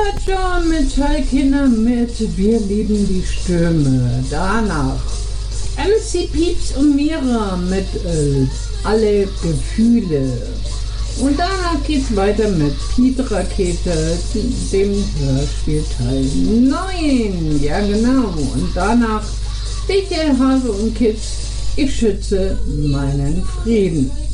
hört schon Metallkinder mit Wir lieben die Stürme. Danach MC Pieps und Mira mit Alle Gefühle. Und danach geht's weiter mit Piet Rakete, dem Hörspiel Teil 9. Ja genau. Und danach Michael Hase und Kids, ich schütze meinen Frieden.